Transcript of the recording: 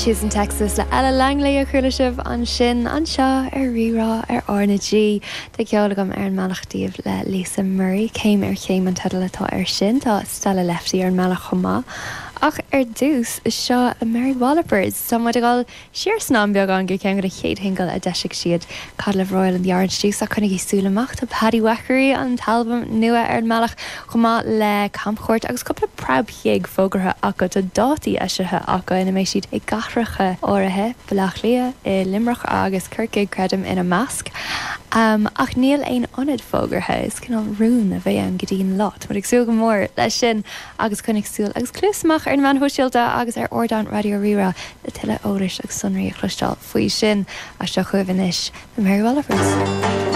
sios in Texas le eile Langley a chuile sibh an sin an seo rirá Arna G. Tá ceolagam an meachtaíomh le Lisa Murray céim chéim an tedal atá sin tá Stella Lefty an meach chumá. Ach dús is seo a Mary Wallopers. Tá muid agáil siar snám beag an go ceim go a chéad hingal a deisiigh siad Cadlah Royal an Yarn dús a chunig í súlaach tá Paddy Wackery an talbam nua an meach chumá le campchóirt agus coppla prabhéag fógartha acha tá dátaí eisithe acha ina mééis siad i gathracha áirithe Bealach Lia I Limrach agus Circé Credim ina Masc. Ach níl ein onid fógartha is cinál rún a bheith an godín lot, mar ag súil go mór leis sin agus chunig súil agus clúsmach ar man hoisiilta agus ar ordan Radio Rira le tuile óris agus sunraí a chluisteáil faoi sin a seo chuimhanis na Mary Wallopers.